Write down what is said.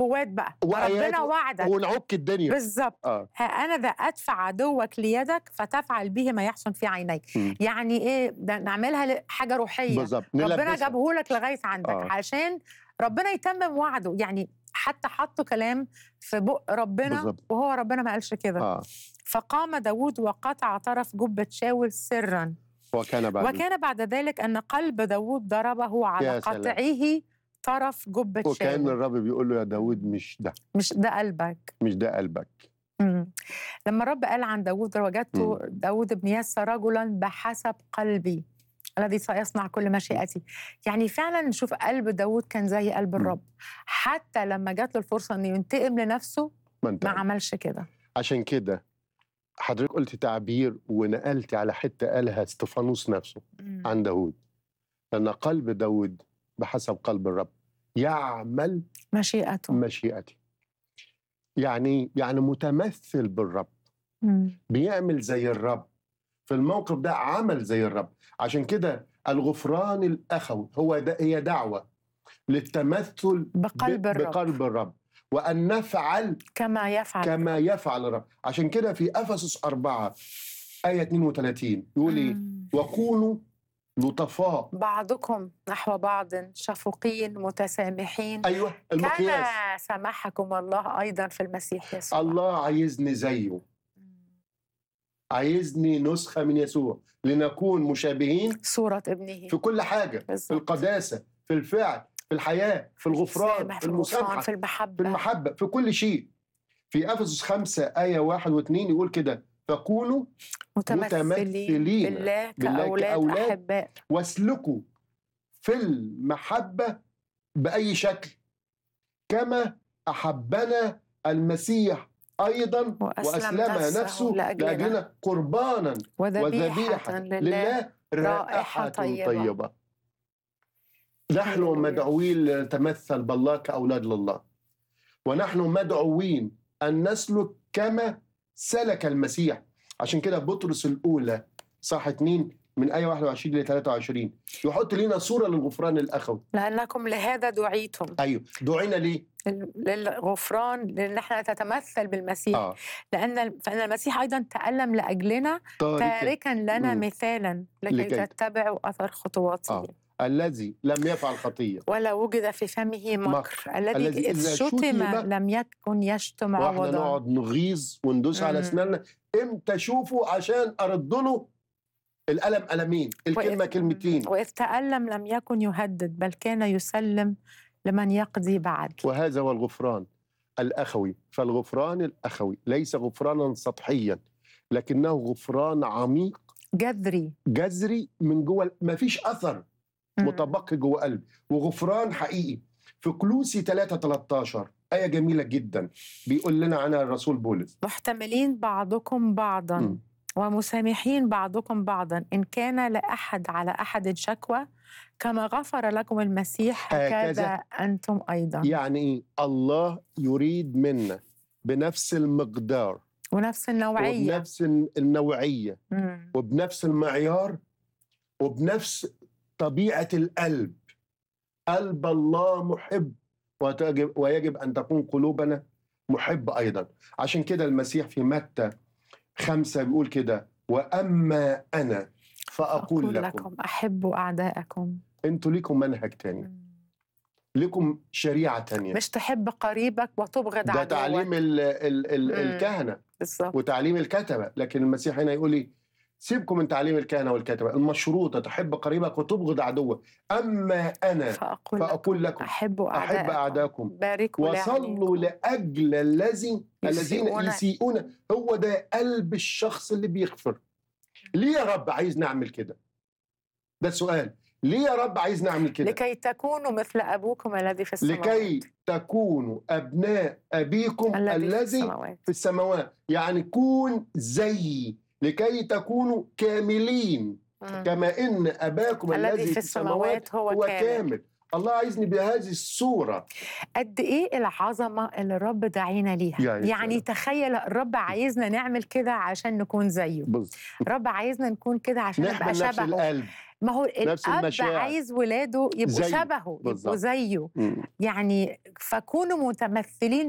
نبوات بقى، ربنا وعدك ونعك الدنيا بالظبط. ها أنا ذا أدفع عدوك ليدك فتفعل به ما يحسن في عينيك. يعني إيه ده؟ نعملها حاجة روحية بالظبط، ربنا جابهولك لغاية عندك عشان ربنا يتمم وعده. يعني حتى حطوا كلام في بق ربنا بالزبط. وهو ربنا ما قالش كده. فقام داود وقطع طرف جبة شاول سرا، وكان بعد ذلك أن قلب داود ضربه على قطعه طرف جبة شاول. وكان الرب بيقول له يا داود مش ده قلبك، مش ده قلبك. لما الرب قال عن داود وجدت داود بن يسى رجلا بحسب قلبي الذي سيصنع كل مشيئتي. يعني فعلا نشوف قلب داود كان زي قلب الرب. حتى لما جات له الفرصة أن ينتقم لنفسه ما عملش كده. عشان كده حضرتك قلت تعبير ونقلت على حتة قالها استفانوس نفسه عن داود، لأن قلب داود بحسب قلب الرب يعمل مشيئته. يعني متمثل بالرب، بيعمل زي الرب. في الموقف ده عمل زي الرب. عشان كده الغفران الأخوي هي دعوة للتمثل بقلب الرب وأن نفعل كما يفعل الرب. عشان كده في أفسس 4 آية 32 يقول إيه؟ وكونوا لطفاء بعضكم نحو بعض شفوقين متسامحين. أيوة المقياس. كما سمحكم الله أيضا في المسيح يسوع. الله عايزني زيه، عايزني نسخة من يسوع لنكون مشابهين صورة ابنه في كل حاجة بالزبط. في القداسة، في الفعل، في الحياة، في الغفران، في المسامحة، في المحبة، في كل شيء. في أفسس 5 آية 1 و2 يقول كده فكونوا متمثلين بالله كأولاد أحباء واسلكوا في المحبة بأي شكل كما أحبنا المسيح أيضا وأسلم نفسه لأجلنا قربانا وذبيحة لله رائحة طيبة. نحن مدعوين لنتمثل بالله كأولاد لله، ونحن مدعوين أن نسلك كما سلك المسيح. عشان كده بطرس الأولى صح 2 من آية 21 ل 23 يحط لنا صورة للغفران الأخوي. لأنكم لهذا دعيتم. أيوه، دعينا ليه؟ للغفران، لأن احنا نتمثل بالمسيح. فإن المسيح أيضا تألم لأجلنا تاركا لنا مثالا لكي تتبعوا أثر خطواته. الذي لم يفعل خطية ولا وجد في فمه مكر، الذي إذ شتم لم يكن يشتم عوضا. واحنا نقعد نغيظ وندوس على أسناننا. امتى شوفوا عشان أرد له الألم ألمين، الكلمة كلمتين. وإذ تألم لم يكن يهدد بل كان يسلم لمن يقضي بعد. وهذا هو الغفران الأخوي. فالغفران الأخوي ليس غفرانا سطحيا، لكنه غفران عميق جذري من جوه، ما فيش أثر متبقي جوه قلب، وغفران حقيقي. في كلوسي 3:13 آية جميلة جدا بيقول لنا عنها الرسول بولس محتملين بعضكم بعضا ومسامحين بعضكم بعضا إن كان لأحد على أحد شكوى كما غفر لكم المسيح هكذا أنتم أيضا. يعني الله يريد منا بنفس المقدار ونفس النوعية وبنفس المعيار وبنفس طبيعة القلب. قلب الله محب ويجب أن تكون قلوبنا محبة أيضا. عشان كده المسيح في متى 5 بيقول كده وأما أنا فأقول لكم أحبوا أعداءكم. أنتوا ليكم منهج تاني، ليكم شريعة تانية، مش تحب قريبك وتبغض عدوك. ده تعليم الكهنة وتعليم الكتبة. لكن المسيح هنا يقول لي سيبكم من تعليم الكهنة والكتبة المشروطة، تحب قريبك وتبغض عدوك. أما أنا فأقول لكم أحبوا أعداءكم وصلوا لأجل الذين يسيئون. هو ده قلب الشخص اللي بيغفر. ليه يا رب عايز نعمل كده؟ ده السؤال. ليه يا رب عايز نعمل كده؟ لكي تكونوا مثل أبوكم الذي في السماوات. لكي تكونوا أبناء أبيكم الذي في السماوات. يعني كون زيي لكي تكونوا كاملين كما إن أباكم الذي في السماوات هو كامل. الله عايزني بهذه الصورة. قد إيه العظمة اللي الرب دعينا ليها. يعني تخيل الرب عايزنا نعمل كده عشان نكون زيه. الرب عايزنا نكون كده عشان نبقى شبهه. ما هو نفس الأب المشاعر عايز ولاده يبقوا زيه شبهه، يبقوا بالضبط. زيه، إمم. يعني فكونوا متمثلين